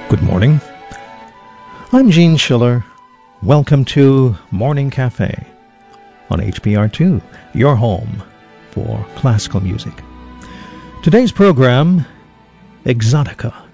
Good morning. I'm Gene Schiller. Welcome to Morning Cafe on HPR2, your home for classical music. Today's program, Exotica.